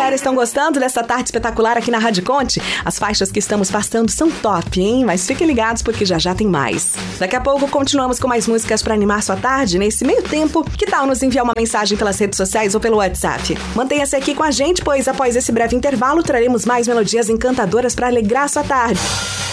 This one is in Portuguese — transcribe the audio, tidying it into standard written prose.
galera, estão gostando dessa tarde espetacular aqui na Rádio Conte? As faixas que estamos passando são top, hein? Mas fiquem ligados porque já já tem mais. Daqui a pouco continuamos com mais músicas para animar sua tarde. Nesse meio tempo, que tal nos enviar uma mensagem pelas redes sociais ou pelo WhatsApp? Mantenha-se aqui com a gente, pois após esse breve intervalo traremos mais melodias encantadoras para alegrar sua tarde.